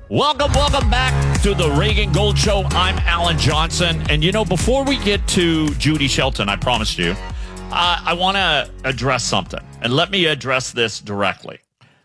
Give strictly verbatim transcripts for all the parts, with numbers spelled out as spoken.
Welcome, welcome back to the Reagan Gold Show. I'm Alan Johnson. And, you know, before we get to Judy Shelton, I promised you, uh, I want to address something. And let me address this directly.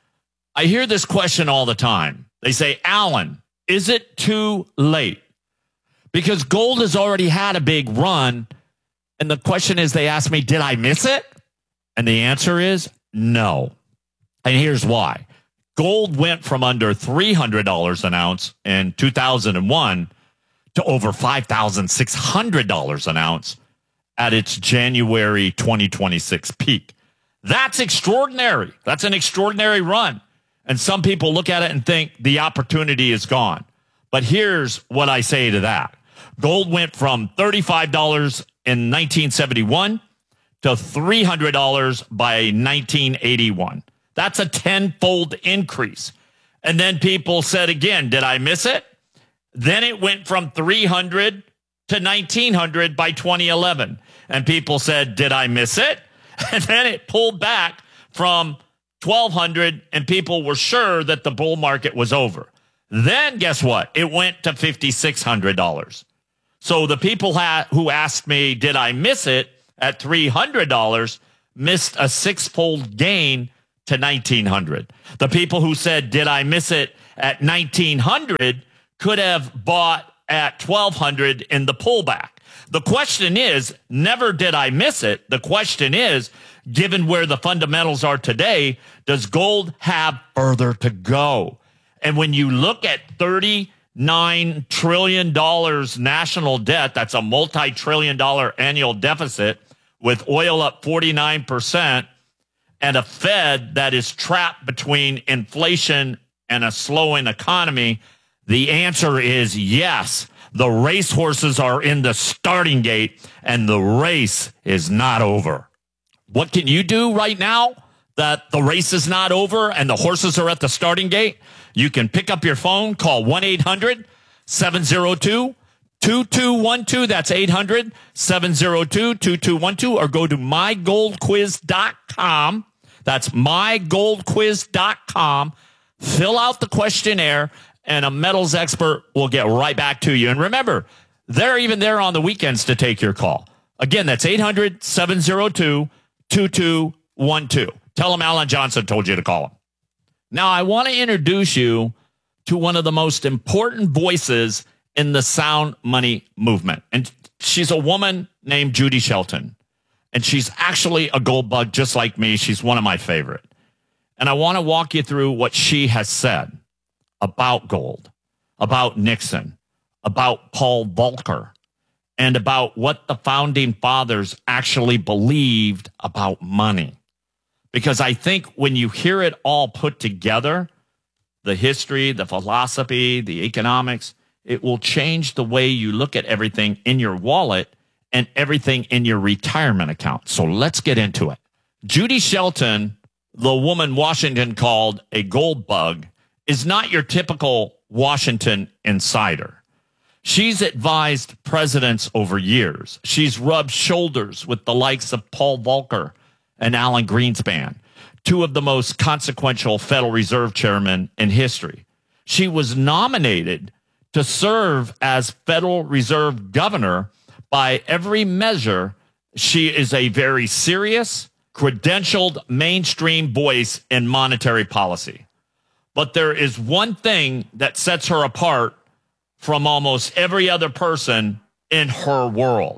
I hear this question all the time. They say, Alan, is it too late? Because gold has already had a big run. And the question is, they ask me, did I miss it? And the answer is no. And here's why. Gold went from under three hundred dollars an ounce in two thousand one to over five thousand six hundred dollars an ounce at its January twenty twenty-six peak. That's extraordinary. That's an extraordinary run. And some people look at it and think the opportunity is gone. But here's what I say to that. Gold went from thirty-five dollars in nineteen seventy-one to three hundred dollars by nineteen eighty-one. That's a tenfold increase. And then people said again, did I miss it? Then it went from three hundred to nineteen hundred by twenty eleven. And people said, did I miss it? And then it pulled back from twelve hundred and people were sure that the bull market was over. Then guess what? It went to five thousand six hundred dollars. So the people ha- who asked me, did I miss it at three hundred dollars, missed a six-fold gain to nineteen hundred. The people who said, did I miss it at nineteen hundred, could have bought at twelve hundred in the pullback. The question is, never did I miss it. The question is, given where the fundamentals are today, does gold have further to go? And when you look at thirty-nine trillion dollars national debt, that's a multi-trillion dollar annual deficit with oil up forty-nine percent, and a Fed that is trapped between inflation and a slowing economy, the answer is yes. The racehorses are in the starting gate, and the race is not over. What can you do right now that the race is not over and the horses are at the starting gate? You can pick up your phone, call one eight hundred seven oh two two two one two. That's eight hundred seven oh two two two one two, or go to my gold quiz dot com. That's my gold quiz dot com. Fill out the questionnaire, and a metals expert will get right back to you. And remember, they're even there on the weekends to take your call. Again, that's eight hundred seven oh two two two one two. Tell them Alan Johnson told you to call them. Now, I want to introduce you to one of the most important voices in the sound money movement. And she's a woman named Judy Shelton. And she's actually a gold bug just like me. She's one of my favorite. And I want to walk you through what she has said about gold, about Nixon, about Paul Volcker, and about what the founding fathers actually believed about money. Because I think when you hear it all put together, the history, the philosophy, the economics, it will change the way you look at everything in your wallet and everything in your retirement account. So let's get into it. Judy Shelton, the woman Washington called a gold bug, is not your typical Washington insider. She's advised presidents over years. She's rubbed shoulders with the likes of Paul Volcker and Alan Greenspan, two of the most consequential Federal Reserve chairmen in history. She was nominated to serve as Federal Reserve governor. By every measure, she is a very serious, credentialed, mainstream voice in monetary policy. But there is one thing that sets her apart from almost every other person in her world.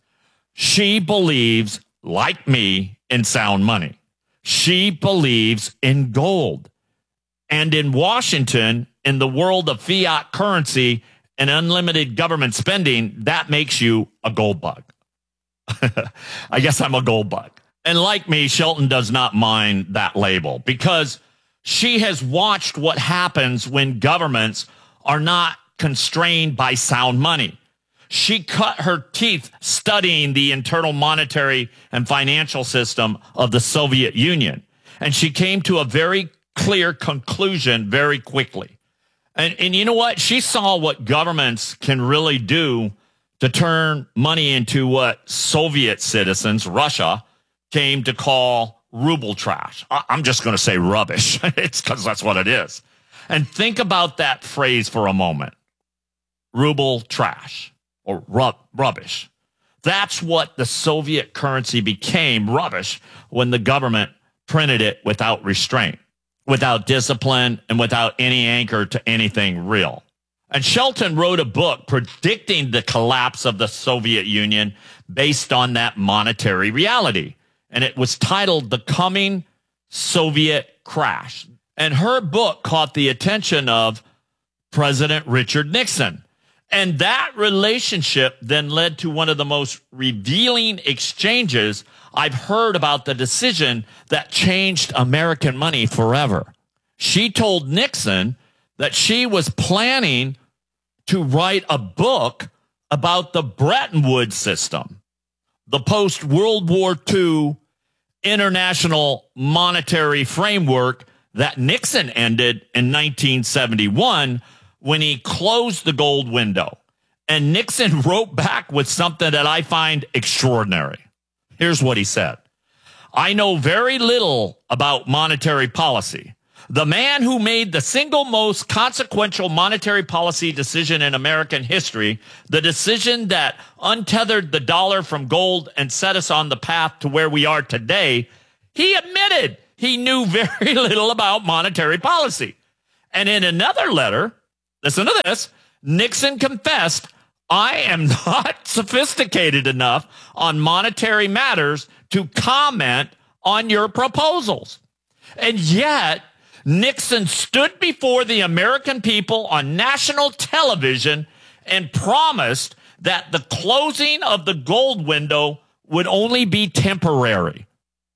She believes, like me, in sound money. She believes in gold. And in Washington, in the world of fiat currency and unlimited government spending, that makes you a gold bug. I guess I'm a gold bug. And like me, Shelton does not mind that label because she has watched what happens when governments are not constrained by sound money. She cut her teeth studying the internal monetary and financial system of the Soviet Union. And she came to a very clear conclusion very quickly. And, and you know what? She saw what governments can really do to turn money into what Soviet citizens, Russia, came to call ruble trash. I'm just going to say rubbish. It's because that's what it is. And think about that phrase for a moment. Ruble trash or rub- rubbish. That's what the Soviet currency became, rubbish, when the government printed it without restraint, without discipline, and without any anchor to anything real. And Shelton wrote a book predicting the collapse of the Soviet Union based on that monetary reality. And it was titled The Coming Soviet Crash. And her book caught the attention of President Richard Nixon. And that relationship then led to one of the most revealing exchanges I've heard about the decision that changed American money forever. She told Nixon that she was planning to write a book about the Bretton Woods system, the post-World War Two international monetary framework that Nixon ended in nineteen seventy-one when he closed the gold window. And Nixon wrote back with something that I find extraordinary. Here's what he said. I know very little about monetary policy. The man who made the single most consequential monetary policy decision in American history, the decision that untethered the dollar from gold and set us on the path to where we are today, he admitted he knew very little about monetary policy. And in another letter, listen to this, Nixon confessed, I am not sophisticated enough on monetary matters to comment on your proposals. And yet, Nixon stood before the American people on national television and promised that the closing of the gold window would only be temporary.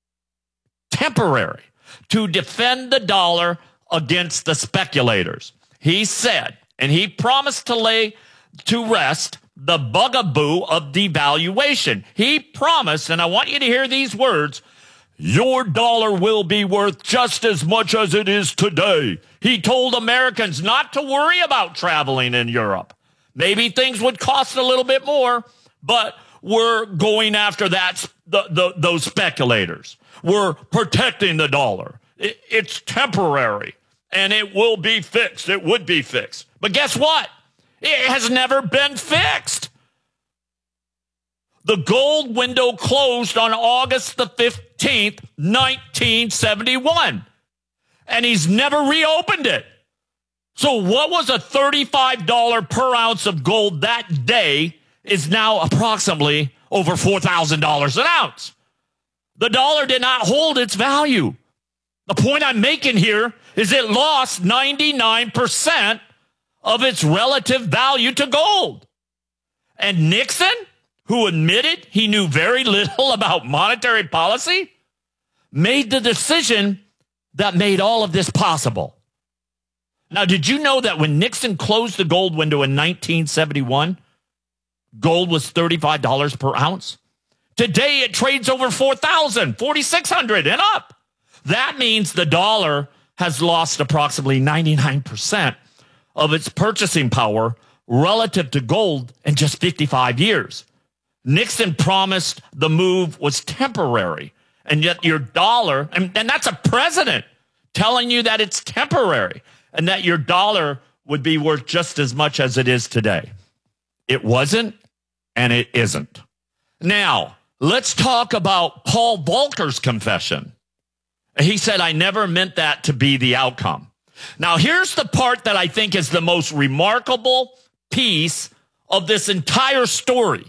Temporary. To defend the dollar against the speculators. He said, and he promised to lay to rest the bugaboo of devaluation. He promised, and I want you to hear these words, your dollar will be worth just as much as it is today. He told Americans not to worry about traveling in Europe. Maybe things would cost a little bit more, but we're going after that, the, the, those speculators. We're protecting the dollar. It, it's temporary, and it will be fixed. It would be fixed. But guess what? It has never been fixed. The gold window closed on August the fifteenth, nineteen seventy-one. And he's never reopened it. So what was a thirty-five dollars per ounce of gold that day is now approximately over four thousand dollars an ounce. The dollar did not hold its value. The point I'm making here is it lost ninety-nine percent of its relative value to gold. And Nixon, who admitted he knew very little about monetary policy, made the decision that made all of this possible. Now, did you know that when Nixon closed the gold window in nineteen seventy-one, gold was thirty-five dollars per ounce? Today, it trades over four thousand dollars, forty-six hundred dollars and up. That means the dollar has lost approximately ninety-nine percent of its purchasing power relative to gold in just fifty-five years. Nixon promised the move was temporary, and yet your dollar, and, and that's a president telling you that it's temporary and that your dollar would be worth just as much as it is today. It wasn't, and it isn't. Now, let's talk about Paul Volcker's confession. He said, I never meant that to be the outcome. Now, here's the part that I think is the most remarkable piece of this entire story.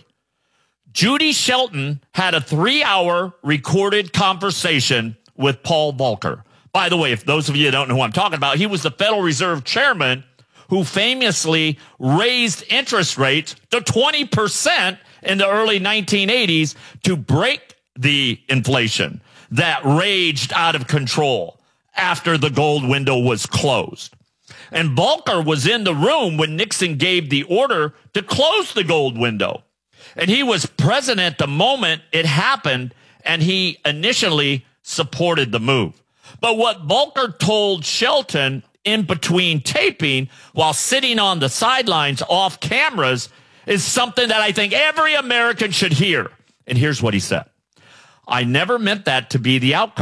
Judy Shelton had a three-hour recorded conversation with Paul Volcker. By the way, if those of you don't know who I'm talking about, he was the Federal Reserve chairman who famously raised interest rates to twenty percent in the early nineteen eighties to break the inflation that raged out of control after the gold window was closed. And Volcker was in the room when Nixon gave the order to close the gold window. And he was president the moment it happened, and he initially supported the move. But what Volcker told Shelton in between taping while sitting on the sidelines off cameras is something that I think every American should hear. And here's what he said. I never meant that to be the outcome.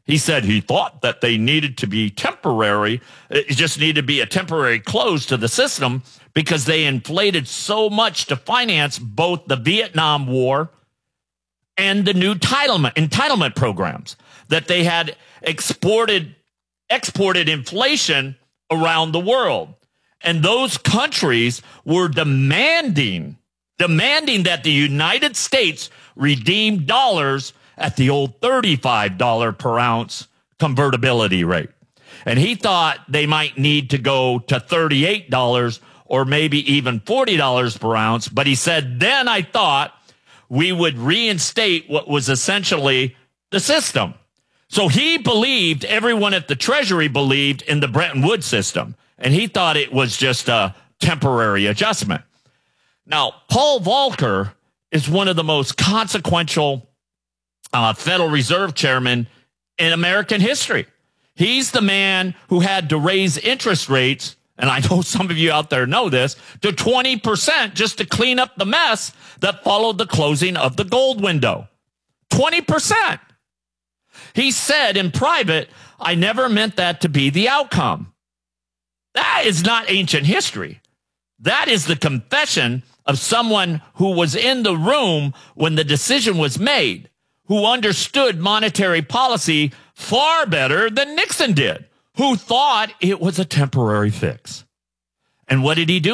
He said he thought that they needed to be temporary. It just needed to be a temporary close to the system because they inflated so much to finance both the Vietnam War and the new entitlement, entitlement programs that they had exported, exported inflation around the world. And those countries were demanding, demanding that the United States redeem dollars at the old thirty-five dollars per ounce convertibility rate. And he thought they might need to go to thirty-eight dollars or maybe even forty dollars per ounce. But he said, then I thought we would reinstate what was essentially the system. So he believed, everyone at the Treasury believed in the Bretton Woods system. And he thought it was just a temporary adjustment. Now, Paul Volcker is one of the most consequential Uh, Federal Reserve chairman in American history. He's the man who had to raise interest rates, and I know some of you out there know this, to twenty percent just to clean up the mess that followed the closing of the gold window. twenty percent. He said in private, I never meant that to be the outcome. That is not ancient history. That is the confession of someone who was in the room when the decision was made, who understood monetary policy far better than Nixon did, who thought it was a temporary fix. And what did he do?